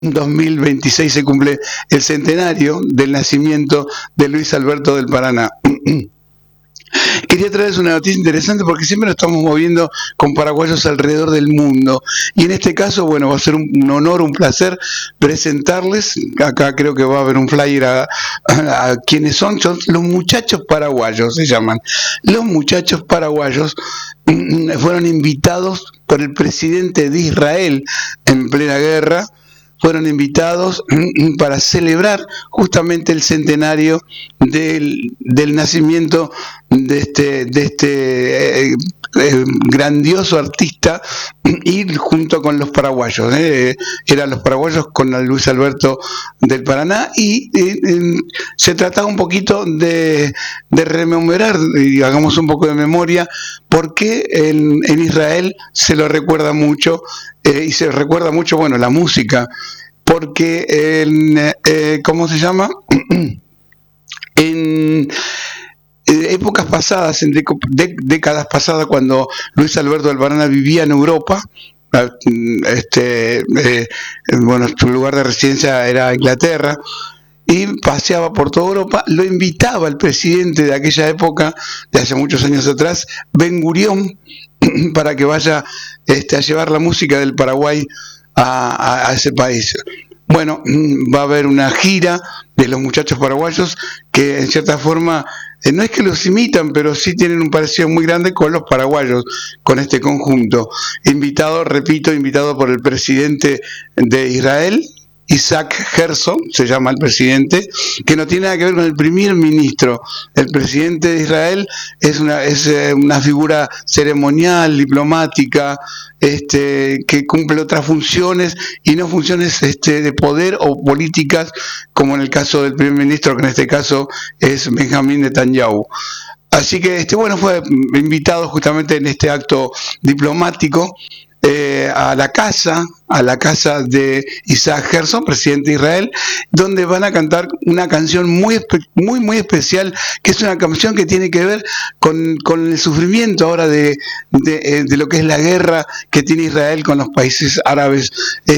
2026 se cumple el centenario del nacimiento de Luis Alberto del Paraná. Quería traerles una noticia interesante porque siempre nos estamos moviendo con paraguayos alrededor del mundo. Y en este caso, bueno, va a ser un honor, un placer presentarles. Acá creo que va a haber un flyer a quienes son los muchachos paraguayos, se llaman. Los muchachos paraguayos fueron invitados por el presidente de Israel en plena guerra. Fueron invitados para celebrar justamente el centenario del nacimiento de este grandioso artista, y junto con los paraguayos, eran los paraguayos con Luis Alberto del Paraná, y se trataba un poquito de rememorar, y hagamos un poco de memoria, porque en Israel se lo recuerda mucho, y se recuerda mucho, bueno, la música, porque ¿cómo se llama? En épocas pasadas, en décadas pasadas, cuando Luis Alberto del Paraná vivía en Europa, bueno, su lugar de residencia era Inglaterra, y paseaba por toda Europa, lo invitaba el presidente de aquella época, de hace muchos años atrás, Ben Gurión, para que vaya a llevar la música del Paraguay a ese país. Bueno, va a haber una gira de los muchachos paraguayos que en cierta forma no es que los imitan, pero sí tienen un parecido muy grande con los paraguayos, con este conjunto. Invitado por el presidente de Israel, Isaac Herzog, se llama el presidente, que no tiene nada que ver con el primer ministro. El presidente de Israel es una figura ceremonial, diplomática, que cumple otras funciones y no funciones de poder o políticas, como en el caso del primer ministro, que en este caso es Benjamín Netanyahu. Así que bueno, fue invitado justamente en este acto diplomático a la casa de Isaac Herzog, presidente de Israel, donde van a cantar una canción muy especial, que es una canción que tiene que ver con el sufrimiento ahora de lo que es la guerra que tiene Israel con los países árabes,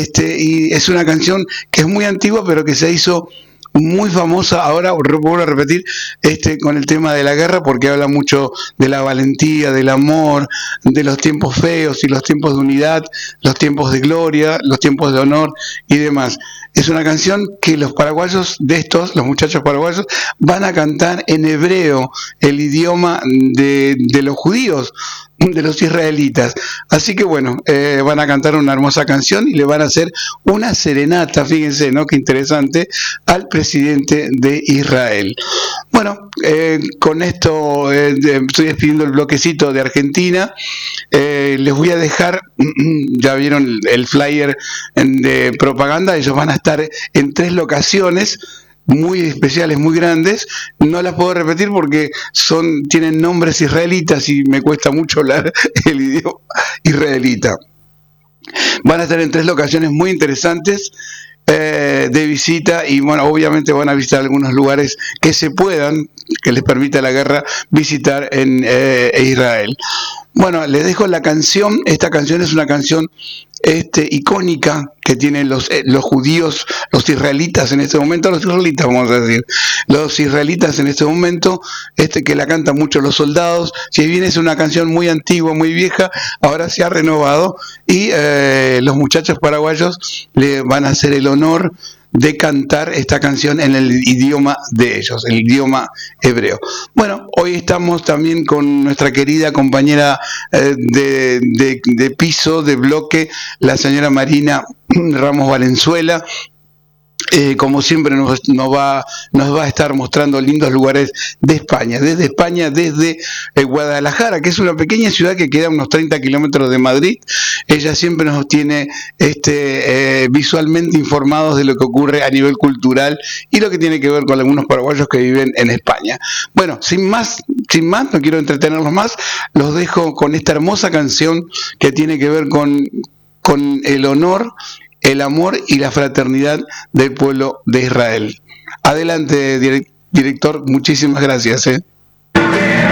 y es una canción que es muy antigua, pero que se hizo muy famosa ahora, vuelvo a repetir, con el tema de la guerra, porque habla mucho de la valentía, del amor, de los tiempos feos y los tiempos de unidad, los tiempos de gloria, los tiempos de honor y demás. Es una canción que los paraguayos los muchachos paraguayos, van a cantar en hebreo, el idioma de los judíos, de los israelitas. Así que bueno, van a cantar una hermosa canción y le van a hacer una serenata, fíjense, ¿no? Qué interesante, al presidente de Israel. Bueno, con esto estoy despidiendo el bloquecito de Argentina. Les voy a dejar, ya vieron el flyer de propaganda, ellos van a estar en 3 locaciones muy especiales, muy grandes. No las puedo repetir porque tienen nombres israelitas y me cuesta mucho hablar el idioma israelita. Van a estar en 3 locaciones muy interesantes de visita, y bueno, obviamente van a visitar algunos lugares que les permita la guerra visitar en Israel. Bueno, les dejo la canción. Esta canción es una canción icónica que tienen los judíos, los israelitas en este momento, los israelitas en este momento, que la cantan mucho los soldados. Si bien es una canción muy antigua, muy vieja, ahora se ha renovado, y los muchachos paraguayos le van a hacer el honor de cantar esta canción en el idioma de ellos, el idioma hebreo. Bueno, hoy estamos también con nuestra querida compañera de piso, de bloque, la señora Marina Ramos Valenzuela. Como siempre nos va a estar mostrando lindos lugares de España, desde Guadalajara, que es una pequeña ciudad que queda a unos 30 kilómetros de Madrid. Ella siempre nos tiene visualmente informados de lo que ocurre a nivel cultural y lo que tiene que ver con algunos paraguayos que viven en España. Bueno, sin más, no quiero entretenerlos más, los dejo con esta hermosa canción que tiene que ver con el honor, el amor y la fraternidad del pueblo de Israel. Adelante, director, muchísimas gracias.